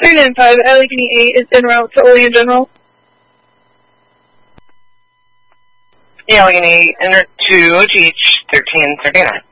395, Allegheny 8 is en route to Olean General. Allegheny 8, en route to GH 1339.